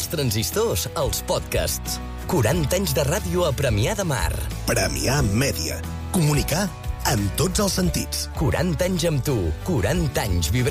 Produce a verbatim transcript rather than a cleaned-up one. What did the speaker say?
dels transistors als podcasts. quaranta anys de ràdio a Premià de Mar. Premià Mèdia. Comunicar amb tots els sentits. quaranta anys amb tu, quaranta anys vibrant.